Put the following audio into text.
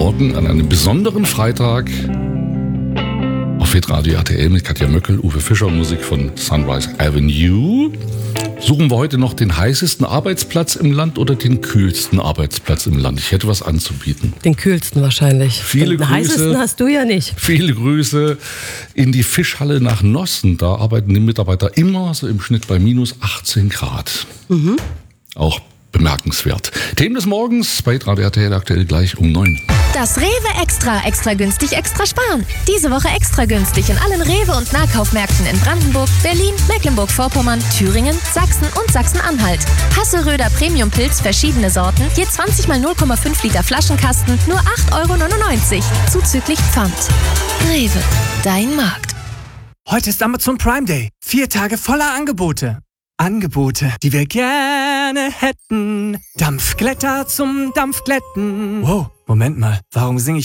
Morgen an einem besonderen Freitag auf Hitradio RTL mit Katja Möckel, Uwe Fischer, Musik von Sunrise Avenue. Suchen wir heute noch den heißesten Arbeitsplatz im Land oder den kühlsten Arbeitsplatz im Land? Ich hätte was anzubieten. Den kühlsten wahrscheinlich. Viele den Grüße, heißesten hast du ja nicht. Viele Grüße in die Fischhalle nach Nossen. Da arbeiten die Mitarbeiter immer so im Schnitt bei minus 18 Grad. Auch bemerkenswert. Themen des Morgens bei Radio RTL aktuell gleich um 9. Das Rewe Extra. Extra günstig, extra sparen. Diese Woche extra günstig in allen Rewe- und Nahkaufmärkten in Brandenburg, Berlin, Mecklenburg-Vorpommern, Thüringen, Sachsen und Sachsen-Anhalt. Hasseröder Premium-Pilz, verschiedene Sorten, je 20 mal 0,5 Liter Flaschenkasten, nur 8,99 €, zuzüglich Pfand. Rewe, dein Markt. Heute ist Amazon Prime Day. 4 Tage voller Angebote. Angebote, die wir gerne hätten. Dampfglätter zum Dampfglätten. Wow, Moment mal. Warum singe ich